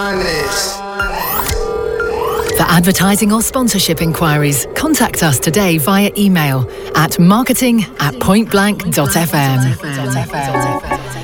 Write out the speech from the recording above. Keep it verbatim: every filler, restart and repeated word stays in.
For advertising or sponsorship inquiries, contact us today via email at marketing at pointblank dot f m.